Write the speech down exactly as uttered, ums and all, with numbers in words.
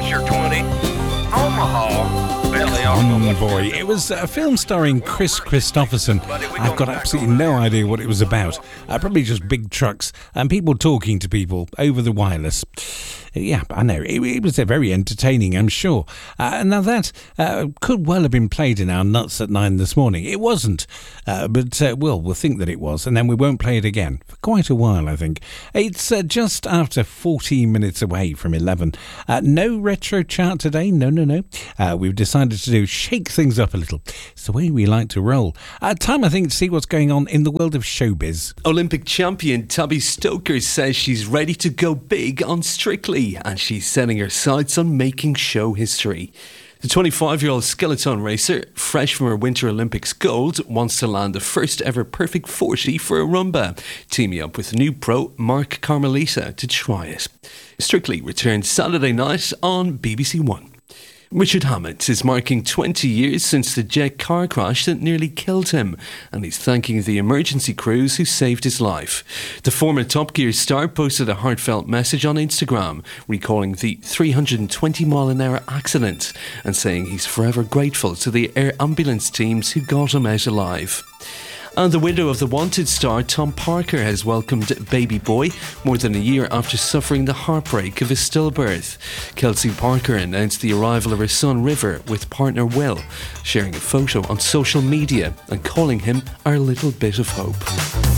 Adventure twenty, Omaha, Billy Convoy. It was a film starring Chris Christopherson. I've got absolutely no idea what it was about. Uh, probably just big trucks and people talking to people over the wireless. Yeah, I know. It, it was uh, very entertaining, I'm sure. Uh, now that uh, could well have been played in our Nuts at Nine this morning. It wasn't, uh, but uh, well, we'll think that it was, and then we won't play it again for quite a while, I think. It's uh, just after fourteen minutes away from eleven. Uh, no retro chart today. No, no, no. Uh, we've decided to do shake things up a little. It's the way we like to roll. Uh, time, I think, to see what's going on in the world of showbiz. Olympic champion Tabby Stoker says she's ready to go big on Strictly, and she's setting her sights on making show history. The twenty-five-year-old skeleton racer, fresh from her Winter Olympics gold, wants to land the first ever perfect forty for a rumba, teaming up with new pro Mark Carmelita to try it. Strictly returns Saturday night on B B C One. Richard Hammond is marking twenty years since the jet car crash that nearly killed him, and he's thanking the emergency crews who saved his life. The former Top Gear star posted a heartfelt message on Instagram, recalling the three hundred twenty mile an hour accident and saying he's forever grateful to the air ambulance teams who got him out alive. And the widow of the Wanted star Tom Parker has welcomed baby boy more than a year after suffering the heartbreak of his stillbirth. Kelsey Parker announced the arrival of her son River with partner Will, sharing a photo on social media and calling him our little bit of hope.